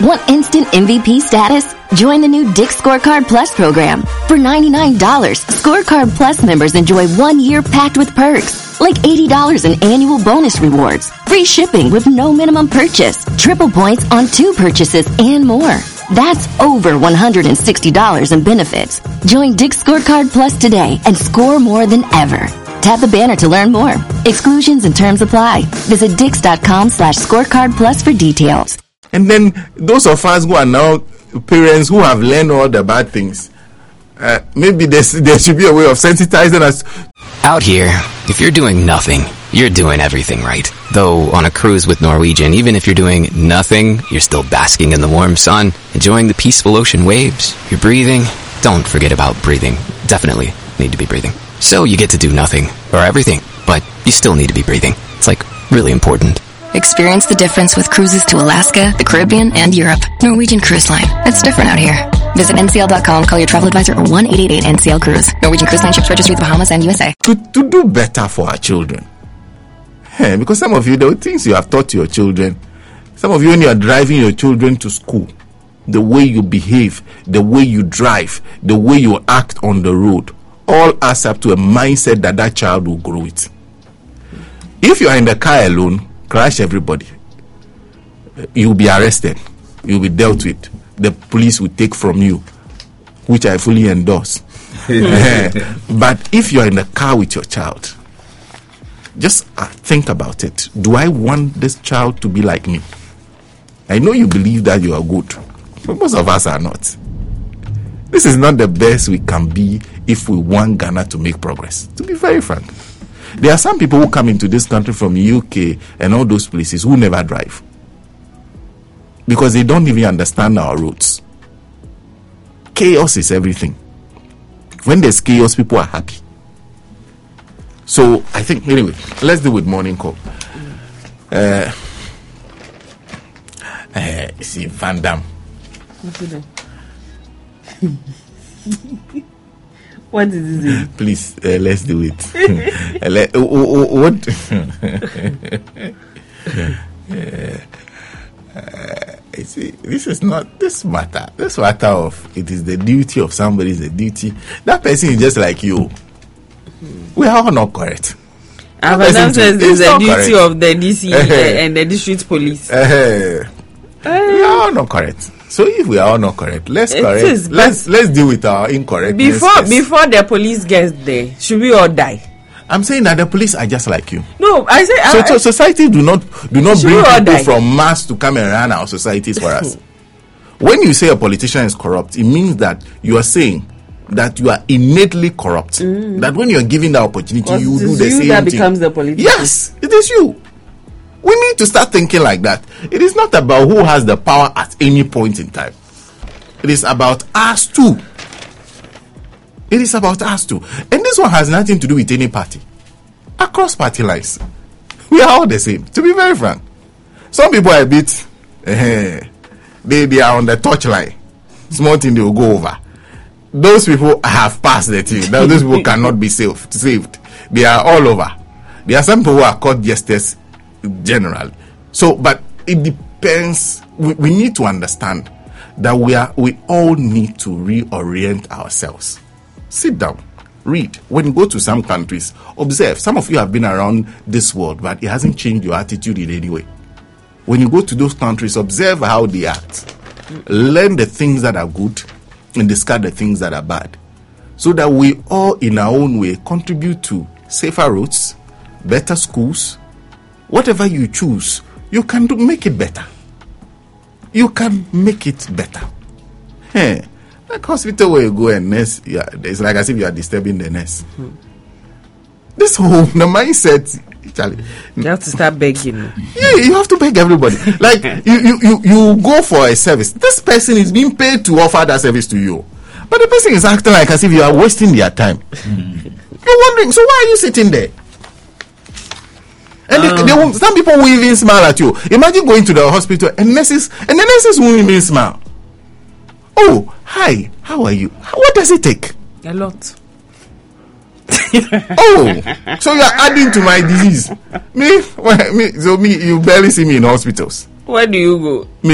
Want instant MVP status? Join the new Dick's Scorecard Plus program. For $99, Scorecard Plus members enjoy 1 year packed with perks, like $80 in annual bonus rewards, free shipping with no minimum purchase, triple points on 2 purchases, and more. That's over $160 in benefits. Join Dick's Scorecard Plus today and score more than ever. Tap the banner to learn more. Exclusions and terms apply. Visit Dix.com/scorecard plus for details. And then those of us who are now parents who have learned all the bad things, maybe there should be a way of sensitizing us. Out here, if you're doing nothing, you're doing everything right. Though on a cruise with Norwegian, even if you're doing nothing, you're still basking in the warm sun, enjoying the peaceful ocean waves. You're breathing. Don't forget about breathing. Definitely need to be breathing. So you get to do nothing or everything, but you still need to be breathing. It's like really important. Experience the difference with cruises to Alaska, the Caribbean, and Europe. Norwegian Cruise Line. It's different out here. Visit ncl.com, call your travel advisor, or 1-888-NCL-CRUISE. Norwegian Cruise Line ships registry, the Bahamas and USA. To do better for our children. Because some of you, there are things you have taught to your children. Some of you, when you are driving your children to school, the way you behave, the way you drive, the way you act on the road, all adds up to a mindset that child will grow it. If you are in the car alone, crash everybody, you'll be arrested, you'll be dealt with, the police will take from you, which I fully endorse. But if you're in the car with your child, just think about it. Do I want this child to be like me? I know you believe that you are good, but most of us are not. This is not the best we can be if we want Ghana to make progress, to be very frank. There are some people who come into this country from UK and all those places who never drive because they don't even understand our roads. Chaos is everything. When there's chaos, people are happy. So I think, anyway, let's deal with morning call. See, Van Damme. What is it? Please, let's do it. What? See, this is not this matter. This matter of it is the duty of somebody is the duty. That person is just like you. We are all not correct. Avanam says it's the duty correct. Of the DC and the district police. We are all not correct. So if we are all not correct, let's deal with our incorrectness. Before the police gets there, should we all die? I'm saying that the police are just like you. No, I say so society do not bring people from Mars to come and run our societies for us. When you say a politician is corrupt, it means that you are saying that you are innately corrupt. That when you are given the opportunity, you do the same thing. That becomes the politician. Yes, it is you. We need to start thinking like that. It is not about who has the power at any point in time. It is about us too. It is about us too. And this one has nothing to do with any party. Across party lines, we are all the same, to be very frank. Some people are a bit, they are on the touchline. Small thing, they will go over. Those people have passed the thing. Those people cannot be saved. They are all over. There are some people who are caught jesters generally. So, but it depends. We need to understand that we all need to reorient ourselves. Sit down, read. When you go to some countries, observe. Some of you have been around this world, but it hasn't changed your attitude in any way. When you go to those countries, observe how they act. Learn the things that are good and discard the things that are bad, so that we all, in our own way, contribute to safer roads, better schools. Whatever you choose, you can make it better. You can make it better. Like hospital where you go and nurse, it's like as if you are disturbing the nurse. This whole the mindset, Charlie. You have to start begging. Yeah, you have to beg everybody. Like you go for a service. This person is being paid to offer that service to you, but the person is acting like as if you are wasting their time. You're wondering, so why are you sitting there? And some people will even smile at you. Imagine going to the hospital and the nurses won't even smile. Oh, hi, how are you? What does it take? A lot. Oh, so you are adding to my disease. Me, you barely see me in hospitals. Where do you go? Me,